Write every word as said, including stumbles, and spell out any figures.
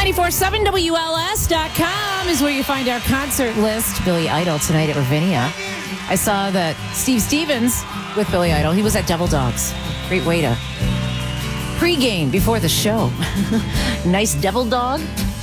nine four seven W L S dot com is where you find our concert list. Billy Idol tonight at Ravinia. I saw that Steve Stevens with Billy Idol. He was at Devil Dogs. Great way to pregame before the show. Nice devil dog